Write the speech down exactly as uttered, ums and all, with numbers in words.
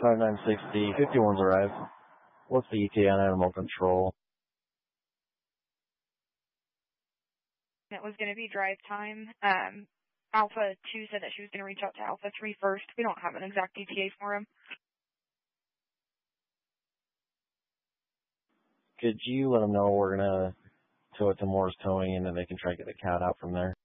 five nine sixty, fifty-one's arrived. What's the E T A on animal control? It was going to be drive time. Um, Alpha two said that she was going to reach out to Alpha three first. We don't have an exact E T A for him. Could you let them know we're going to tow it to Moore's Towing and then they can try to get the cat out from there?